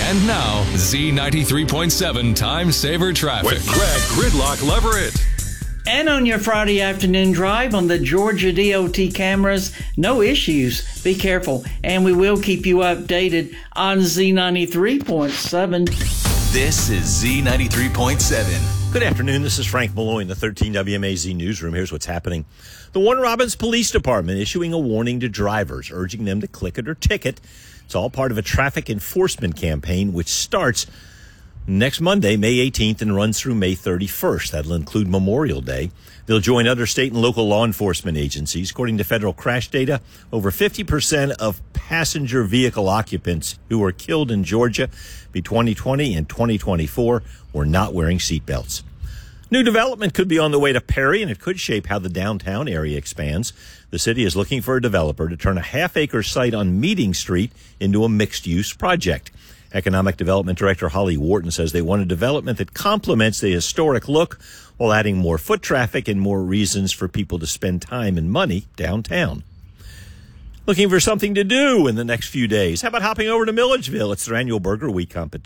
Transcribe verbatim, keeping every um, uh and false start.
And now, Z ninety-three point seven Time Saver Traffic. With Greg Gridlock Leverett. And on your Friday afternoon drive on the Georgia D O T cameras, no issues. Be careful. And we will keep you updated on Z ninety-three point seven. This is Z ninety-three point seven. Good afternoon. This is Frank Malloy in the thirteen W M A Z newsroom. Here's what's happening. The Warner Robins Police Department issuing a warning to drivers, urging them to click it or ticket. It's all part of a traffic enforcement campaign, which starts next Monday, May eighteenth, and runs through May thirty-first. That'll include Memorial Day. They'll join other state and local law enforcement agencies. According to federal crash data, over fifty percent of passenger vehicle occupants who were killed in Georgia between twenty twenty and twenty twenty-four were not wearing seatbelts. New development could be on the way to Perry, and it could shape how the downtown area expands. The city is looking for a developer to turn a half-acre site on Meeting Street into a mixed-use project. Economic Development Director Holly Wharton says they want a development that complements the historic look while adding more foot traffic and more reasons for people to spend time and money downtown. Looking for something to do in the next few days? How about hopping over to Milledgeville? It's their annual Burger Week competition.